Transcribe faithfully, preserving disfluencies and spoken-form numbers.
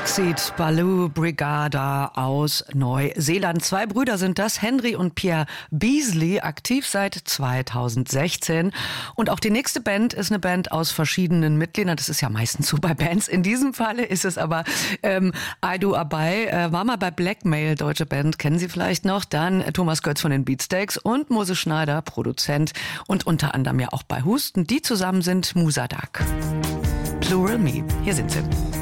Exit Baloo Brigada aus Neuseeland. Zwei Brüder sind das, Henry und Pierre Beasley, aktiv seit zweitausendsechzehn. Und auch die nächste Band ist eine Band aus verschiedenen Mitgliedern. Das ist ja meistens so bei Bands. In diesem Falle ist es aber ähm, Aidu Abai, äh, war mal bei Blackmail, deutsche Band, kennen Sie vielleicht noch. Dann Thomas Götz von den Beatsteaks und Moses Schneider, Produzent und unter anderem ja auch bei Husten. Die zusammen sind Musadak. Plural Me. Hier sind sie.